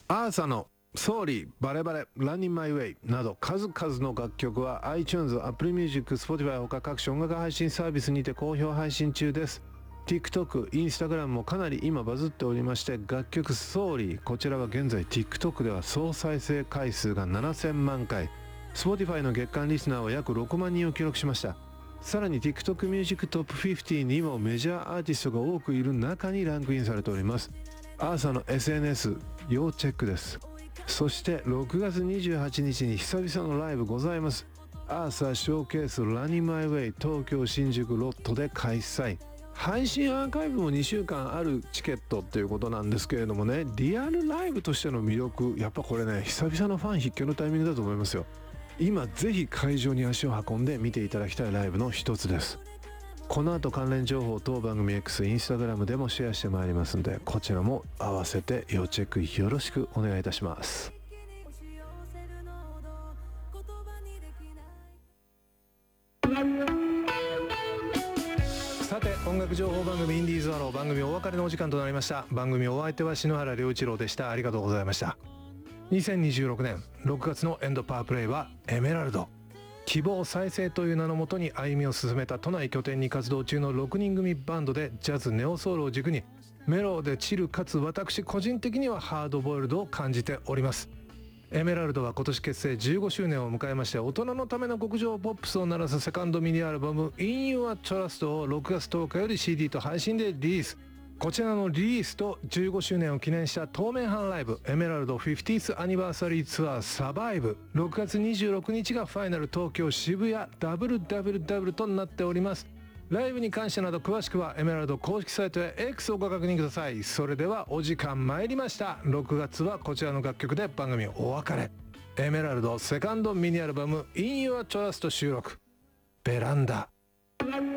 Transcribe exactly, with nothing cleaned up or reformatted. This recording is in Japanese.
アーサのソーリー、バレバレ、ランニンマイウェイなど数々の楽曲は iTunes、Apple Music、Spotify 他各種音楽配信サービスにて好評配信中です。TikTok、Instagram もかなり今バズっておりまして、楽曲ソーリー、こちらは現在 TikTok では総再生回数がななせんまんかい、Spotify の月間リスナーは約ろくまんにんを記録しました。さらに TikTok ミュージックトップごじゅうにもメジャーアーティストが多くいる中にランクインされております。アーサの エスエヌエス 要チェックです。そしてろくがつにじゅうはちにちに久々のライブございます。アーサーショーケースラニマイウェイ東京新宿ロットで開催。配信アーカイブもにしゅうかんあるチケットっていうことなんですけれどもね、リアルライブとしての魅力、やっぱこれね、久々のファン必見のタイミングだと思いますよ。今ぜひ会場に足を運んで見ていただきたいライブの一つです。この後関連情報当番組 X、インスタグラムでもシェアしてまいりますので、こちらも合わせて要チェックよろしくお願いいたします。さて、音楽情報番組インディーズアロー、番組お別れのお時間となりました。番組お相手は篠原良一郎でした。ありがとうございました。にせんにじゅうろくねんろくがつのエンドパワープレイはエメラルド。希望再生という名のもとに歩みを進めた都内拠点に活動中のろくにん組バンドで、ジャズネオソウルを軸にメロでチルかつ私個人的にはハードボイルドを感じております。エメラルドは今年結成じゅうごしゅうねんを迎えまして、大人のための極上ポップスを鳴らすセカンドミニアルバム In Your Trust をろくがつとおかより シーディー と配信でリリース。こちらのリリースとじゅうごしゅうねんを記念した当面版ライブエメラルド フィフティース アニバーサリーツアーサバイブ、ろくがつにじゅうろくにちがファイナル東京渋谷 ダブリューダブリューダブリュー となっております。ライブに関してなど詳しくはエメラルド公式サイトや X をご確認ください。それではお時間参りました。ろくがつはこちらの楽曲で番組お別れ。エメラルドセカンドミニアルバム In Your Trust 収録ベランダ。